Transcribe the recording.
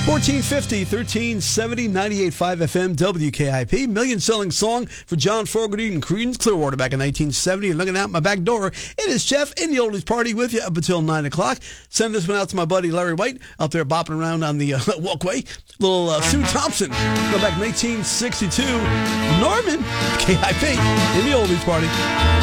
1450, 1370, 98.5 FM, WKIP. Million-selling song for John Fogerty and Creedence Clearwater back in 1970. And looking out my back door, it is Jeff in the Oldies Party with you up until 9 o'clock. Send this one out to my buddy Larry White out there bopping around on the walkway. Little Sue Thompson. Go back in 1962. Norman, KIP, in the Oldies Party.